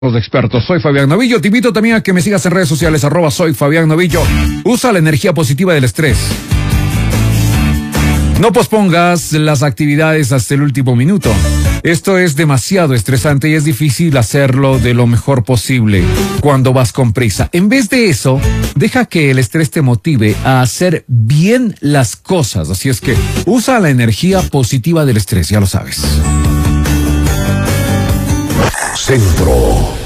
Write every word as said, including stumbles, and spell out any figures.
Los expertos, soy Fabián Novillo. Te invito también a que me sigas en redes sociales, arroba soy Fabián Novillo. Usa la energía positiva del estrés. No pospongas las actividades hasta el último minuto. Esto es demasiado estresante y es difícil hacerlo de lo mejor posible cuando vas con prisa. En vez de eso, deja que el estrés te motive a hacer bien las cosas. Así es que usa la energía positiva del estrés, ya lo sabes. Centro.